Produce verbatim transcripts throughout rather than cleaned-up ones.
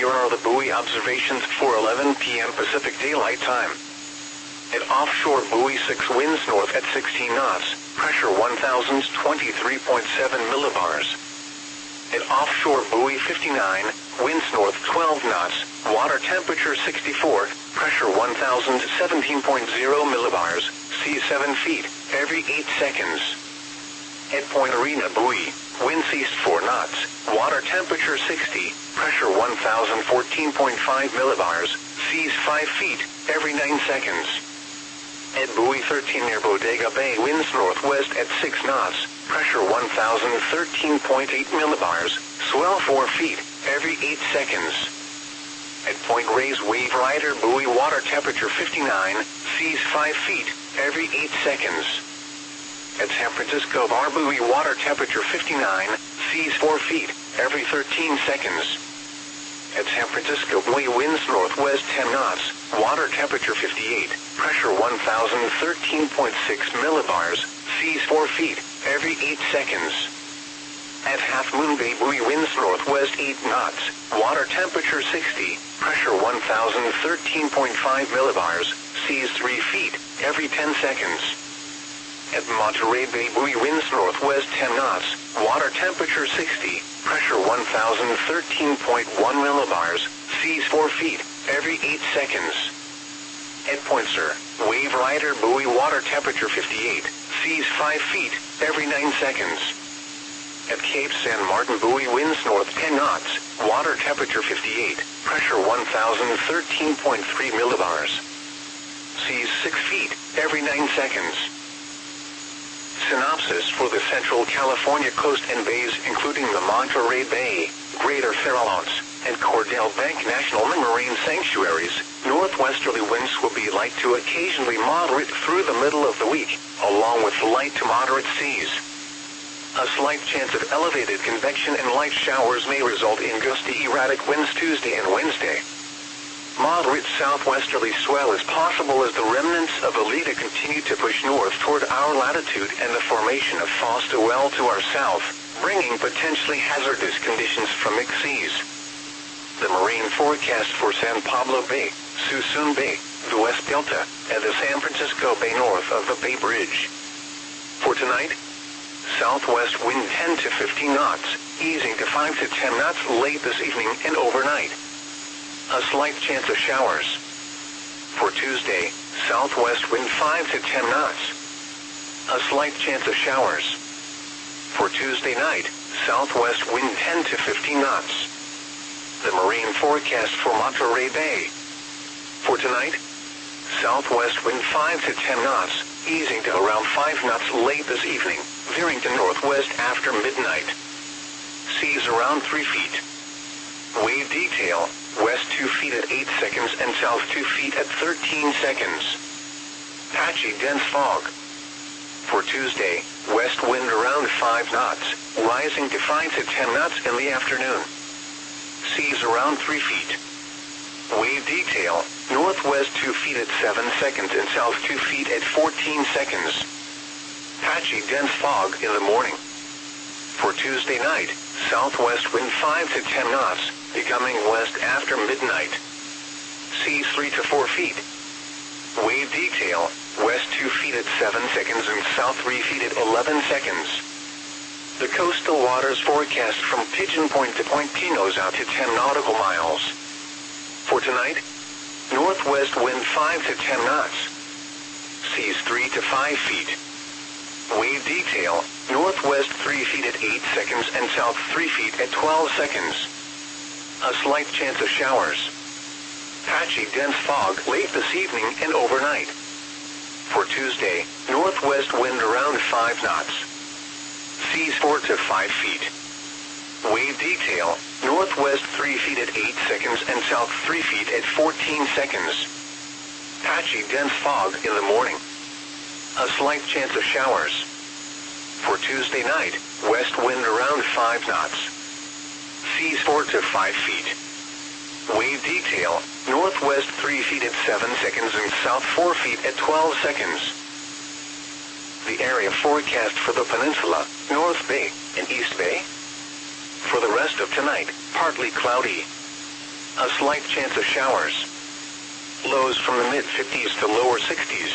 Here are the buoy observations for eleven p m Pacific Daylight Time. At offshore buoy six, winds north at sixteen knots, pressure one thousand twenty-three point seven millibars. At offshore buoy fifty-nine, winds north twelve knots, water temperature sixty-four, pressure one thousand seventeen point zero millibars, sea seven feet, every eight seconds. At Point Arena buoy, winds east four knots, water temperature sixty, pressure one thousand fourteen point five millibars, seas five feet, every nine seconds. At buoy thirteen near Bodega Bay, winds northwest at six knots, pressure one thousand thirteen point eight millibars, swell four feet, every eight seconds. At Point Reyes Wave Rider buoy, water temperature fifty-nine, seas five feet, every eight seconds. At San Francisco Bar buoy, water temperature fifty-nine, seas four feet, every thirteen seconds. At San Francisco buoy, winds northwest ten knots, water temperature fifty-eight, pressure one thousand thirteen point six millibars, seas four feet, every eight seconds. At Half Moon Bay buoy, winds northwest eight knots, water temperature sixty, pressure one thousand thirteen point five millibars, seas three feet, every ten seconds. At Monterey Bay buoy, winds northwest ten knots, water temperature sixty, pressure one thousand thirteen point one millibars, seas four feet, every eight seconds. At Point Sur, Wave Rider buoy, water temperature fifty-eight, seas five feet, every nine seconds. At Cape San Martin buoy, winds north ten knots, water temperature fifty-eight, pressure one thousand thirteen point three millibars, seas six feet, every nine seconds. Synopsis for the Central California coast and bays, including the Monterey Bay, Greater Farallones, and Cordell Bank National Marine Sanctuaries, northwesterly winds will be light to occasionally moderate through the middle of the week, along with light to moderate seas. A slight chance of elevated convection and light showers may result in gusty erratic winds Tuesday and Wednesday. Moderate southwesterly swell is possible as the remnants of Alita continue to push north toward our latitude and the formation of Foster-Well to our south, bringing potentially hazardous conditions from mixed seas. The marine forecast for San Pablo Bay, Suisun Bay, the West Delta, and the San Francisco Bay north of the Bay Bridge. For tonight, southwest wind ten to fifteen knots, easing to five to ten knots late this evening and overnight. A slight chance of showers. For Tuesday, southwest wind five to ten knots. A slight chance of showers. For Tuesday night, southwest wind ten to fifteen knots. The marine forecast for Monterey Bay. For tonight, southwest wind five to ten knots, easing to around five knots late this evening, veering to northwest after midnight. Seas around three feet. Wave detail, west two feet at eight seconds and south two feet at thirteen seconds. Patchy dense fog. For Tuesday, west wind around five knots, rising to five to ten knots in the afternoon. Seas around three feet. Wave detail, northwest two feet at seven seconds and south two feet at fourteen seconds. Patchy dense fog in the morning. For Tuesday night, southwest wind five to ten knots, becoming west after midnight. Seas three to four feet. Wave detail, west two feet at seven seconds and south three feet at eleven seconds. The coastal waters forecast from Pigeon Point to Point Pinos out to ten nautical miles. For tonight, northwest wind five to ten knots. Seas three to five feet. Wave detail, northwest three feet at eight seconds and south three feet at twelve seconds. A slight chance of showers. Patchy dense fog late this evening and overnight. For Tuesday, northwest wind around five knots. Seas four to five feet. Wave detail, northwest three feet at eight seconds and south three feet at fourteen seconds. Patchy dense fog in the morning. A slight chance of showers. For Tuesday night, west wind around five knots. Seas four to five feet. Wave detail, northwest three feet at seven seconds and south four feet at twelve seconds. The area forecast for the peninsula, North Bay, and East Bay. For the rest of tonight, partly cloudy. A slight chance of showers. Lows from the mid-fifties to lower sixties.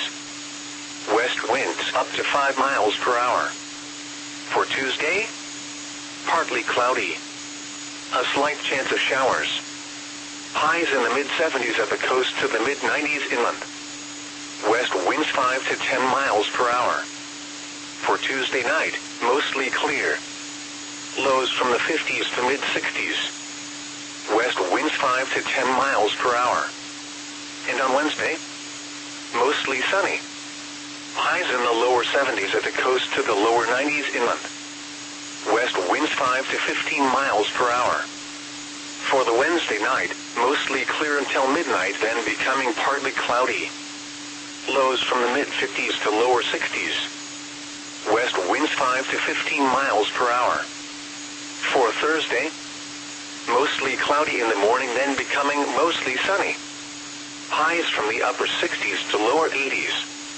West winds up to five miles per hour. For Tuesday, partly cloudy. A slight chance of showers. Highs in the mid-seventies at the coast to the mid-nineties inland. West winds five to ten miles per hour. For Tuesday night, mostly clear. Lows from the fifties to mid-sixties. West winds five to ten miles per hour. And on Wednesday, mostly sunny. Highs in the lower seventies at the coast to the lower nineties inland. West winds five to fifteen miles per hour. For the Wednesday night, mostly clear until midnight, then becoming partly cloudy. Lows from the mid-fifties to lower sixties. West winds five to fifteen miles per hour. For Thursday, mostly cloudy in the morning, then becoming mostly sunny. Highs from the upper sixties to lower eighties.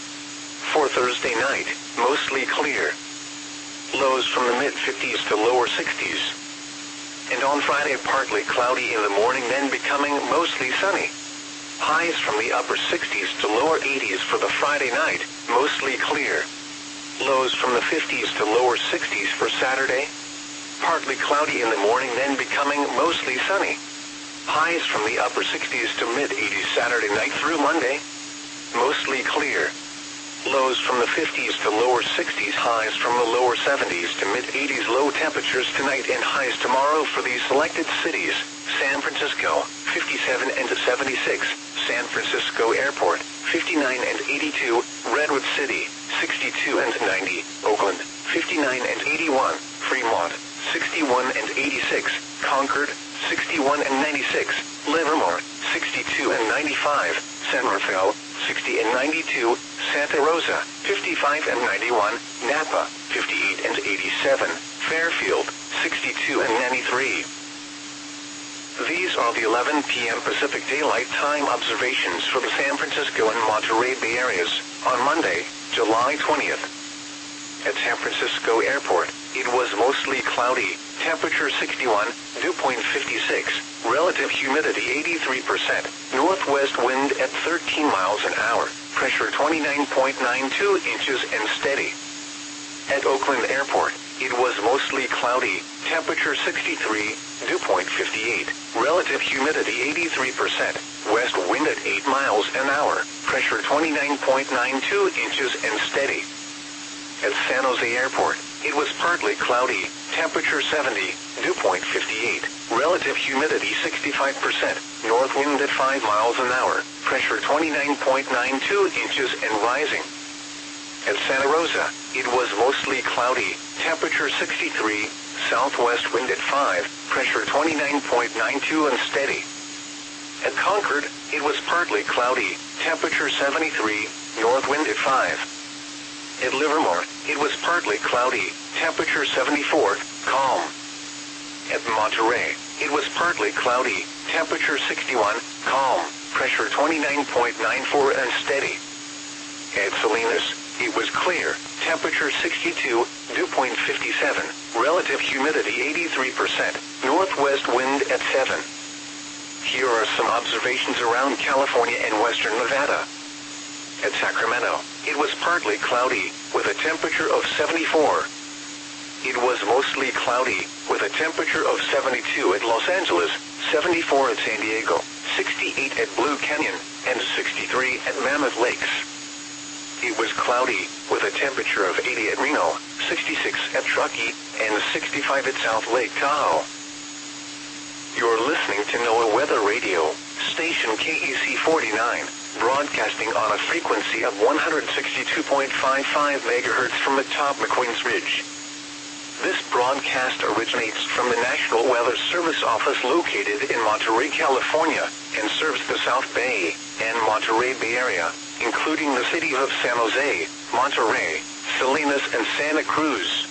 For Thursday night, mostly clear. Lows from the mid-fifties to lower sixties. And on Friday, partly cloudy in the morning, then becoming mostly sunny. Highs from the upper sixties to lower eighties for the Friday night, mostly clear. Lows from the fifties to lower sixties for Saturday. Partly cloudy in the morning, then becoming mostly sunny. Highs from the upper sixties to mid-eighties Saturday night through Monday. Mostly clear. Lows from the fifties to lower sixties, highs from the lower seventies to mid-eighties. Low temperatures tonight and highs tomorrow for these selected cities: San Francisco, fifty-seven and seventy-six, San Francisco Airport, fifty-nine and eighty-two, Redwood City, sixty-two and ninety, Oakland, fifty-nine and eighty-one, Fremont, sixty-one and eighty-six, Concord, sixty-one and ninety-six, Livermore, sixty-two and ninety-five, San Rafael, sixty and ninety-two, Santa Rosa, fifty-five and ninety-one, Napa, fifty-eight and eighty-seven, Fairfield, sixty-two and ninety-three. These are the eleven p m Pacific Daylight Time observations for the San Francisco and Monterey Bay areas on Monday, July twentieth. At San Francisco Airport, it was mostly cloudy, temperature sixty-one, dew point fifty-six, relative humidity eighty-three percent, northwest wind at thirteen miles an hour, pressure twenty-nine point nine two inches and steady. At Oakland Airport, it was mostly cloudy, temperature sixty-three, dew point fifty-eight, relative humidity eighty-three percent, west wind at eight miles an hour, pressure twenty-nine point nine two inches and steady. At San Jose Airport, it was partly cloudy, temperature seventy, dew point fifty-eight, relative humidity sixty-five percent, north wind at five miles an hour, pressure twenty-nine point nine two inches and rising. At Santa Rosa, it was mostly cloudy, temperature sixty-three, southwest wind at five, pressure twenty-nine point nine two and steady. At Concord, it was partly cloudy, temperature seventy-three, north wind at five. At Livermore, it was partly cloudy, temperature seventy-four, calm. At Monterey, it was partly cloudy, temperature sixty-one, calm, pressure twenty-nine point nine four and steady. At Salinas, it was clear, temperature sixty-two, dew point fifty-seven, relative humidity eighty-three percent, northwest wind at seven. Here are some observations around California and western Nevada. At Sacramento, it was partly cloudy, with a temperature of seventy-four. It was mostly cloudy, with a temperature of seventy-two at Los Angeles, seventy-four at San Diego, sixty-eight at Blue Canyon, and sixty-three at Mammoth Lakes. It was cloudy, with a temperature of eighty at Reno, sixty-six at Truckee, and sixty-five at South Lake Tahoe. You're listening to NOAA Weather Radio, station K E C forty-nine, broadcasting on a frequency of one hundred sixty-two point five five megahertz from atop McQueen's Ridge. This broadcast originates from the National Weather Service office located in Monterey, California, and serves the South Bay and Monterey Bay area, including the city of San Jose, Monterey, Salinas, and Santa Cruz.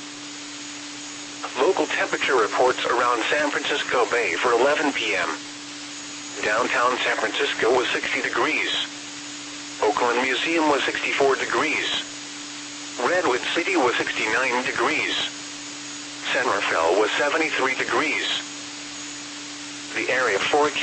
Local temperature reports around San Francisco Bay for eleven p m Downtown San Francisco was sixty degrees. Oakland Museum was sixty-four degrees. Redwood City was sixty-nine degrees. San Rafael was seventy-three degrees. The area forecast